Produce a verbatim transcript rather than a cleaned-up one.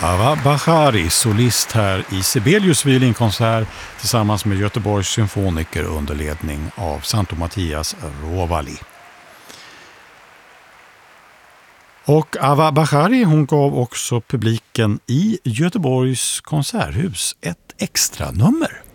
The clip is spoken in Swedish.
Ava Bachari, solist här i Sibelius violinkonsert tillsammans med Göteborgs symfoniker under ledning av Santo Mattias Rovali. Och Ava Bachari, hon gav också publiken i Göteborgs konserthus ett extra nummer.